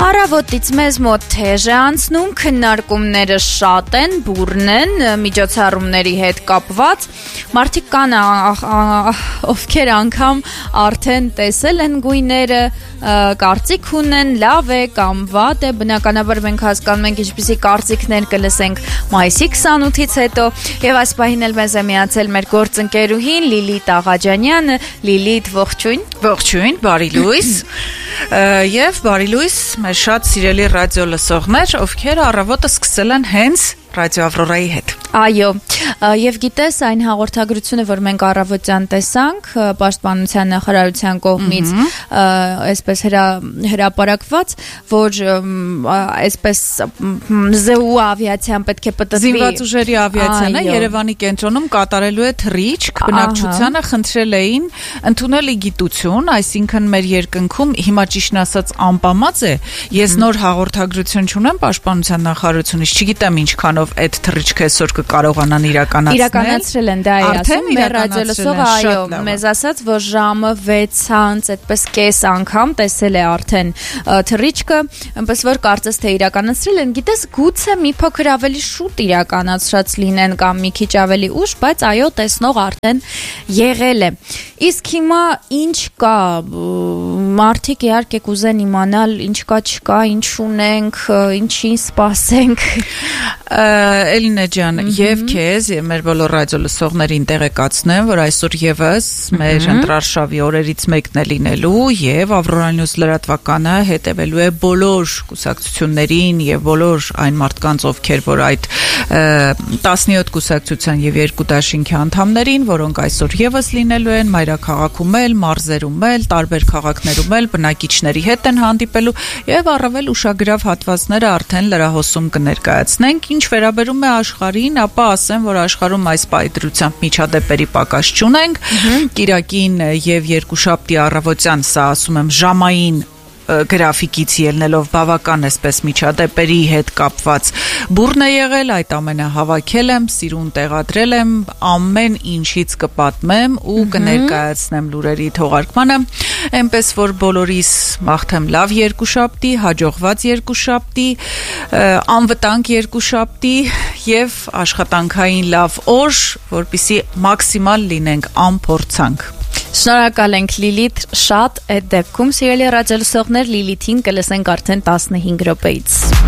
Առավոտից մեզ մոտ թեժ է անցնում, քննարկումները շատ են, բուռն են, միջոցառումների հետ կապված, մարդիկ կան ովքեր անգամ արդեն տեսել են գույները, կարծիք ունեն, լավ է կամ վատ է, բնականաբար մենք հասկանում ենք ինչպիսի կարծիքներ կլսենք մայիսի 28-ից հետո, եւ այս պահին էլ մեզ է միացել մեր գործընկերուհին Լիլիթ Աղաջանյանը. Լիլիթ, ողջույն։ Ողջույն, բարի լույս, եւ բարի լույս մեր շատ սիրելի ռադիո լսողներ, ովքեր առավոտը սկսել են հենց Ռադիո Ավրորայի հետ։ Այո, եւ գիտես այն հաղորդագրությունը, որ մենք առավոտյան տեսանք Պաշտպանության նախարարության կողմից, այսպես հրապարակված, որ այսպես ԶՈՒ ավիացիան պետք է պատտվի։ Զինված ուժերի ավիացիան է Երևանի կենտրոնում կատարելու է թռիչք, բնակչությանը խնդրել էին ընդունել գիտություն, այսինքն մեր երկնքում հիմա ճիշտն ասած անպամած է։ Ես նոր հաղորդագրություն չունեմ Պաշտպանության նախարարությունից, չգիտեմ ինչքանով այդ թռիչքը այսօր կկարողանան իրականացրել են, դա է ասում մեր ռադիոլսողը, այո, մեզ ասաց, որ ժամը 6-ից այդպես կես անգամ տեսել է արդեն թռիչքը, այնպես որ կարծես թե իրականացրել են, գիտես, գուցե մի փոքր ավելի շուտ իրականացրած լինեն կամ մի քիչ ավելի ուշ, բայց այո, տեսնող արդեն եղել է։ Իսկ հիմա ինչ կա, մարդիկ իհարկե կուզեն իմանալ ինչ կա, չկա, ինչ ունենք, ինչին սպասենք։ Էլինե ջան, եւ քեզ եւ մեր բոլոր ռադիո լսողներին տեղեկացնեմ, որ այսօր եւս մեր ընտրարշավի օրերից մեկն է լինելու եւ Ավրորա Նյուզ լրատվականը հետեւելու է բոլոր կուսակցություններին եւ բոլոր այն մարդկանց, ովքեր որ այդ 17 կուսակցության եւ 2 դաշինքի անդամներին, որոնք այսօր եւս լինելու են մայրաքաղաքում էլ, մարզերում էլ, տարբեր քաղաքներում էլ բնակիչների հետ են հանդիպելու եւ առավել ուշագրավ հատվածները արդեն լրահոսում կներկայացնենք։ Ինչ վերաբերում է աշխարհին, ապա ասեմ, որ աշխարհում այս պայծրությամբ միջադեպերի պակաս չունենք։ Կիրակին եւ երկուշաբթի առավոտյան, սա ասում եմ, ժամային գրաֆիկից ելնելով բավական էսպես միջադեպերի հետ կապված բուռն է եղել, այդ ամենը հավաքել եմ, սիրուն տեղադրել եմ, ամեն ինչից կպատմեմ ու կներկայացնեմ լուրերի թողարկմանը, այնպես որ բոլորիս մաղթեմ լավ երկուշաբթի, հաջողված երկուշաբթի, անվտանգ երկուշաբթի եւ աշխատանքային լավ օր, որպեսզի մաքսիմալ լինենք անփորձանք։ Շնորհակալ ենք Լիլիթ, շատ այդ դեպքում սիրելի ռադիոլսողներ, Լիլիթին կլսենք արդեն 15 րոպեից։